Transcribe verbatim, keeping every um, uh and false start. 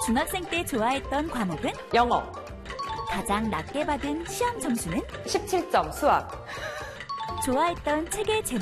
중학생 때 좋아했던 과목은? 영어. 가장 낮게 받은 시험 점수는? 십칠 점 수학. 좋아했던 책의 제목